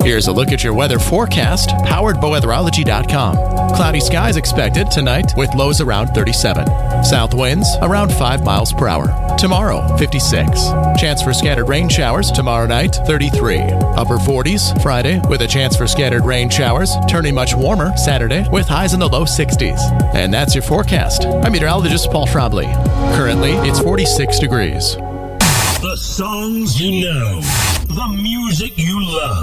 Here's a look at your weather forecast, powered by weatherology.com. Cloudy skies expected tonight with lows around 37. South winds around 5 miles per hour. Tomorrow, 56. Chance for scattered rain showers tomorrow night, 33. Upper 40s Friday with a chance for scattered rain showers, turning much warmer Saturday with highs in the low 60s. And that's your forecast. I'm meteorologist Paul Schrabley. Currently, it's 46 degrees. The songs you know, the music you love.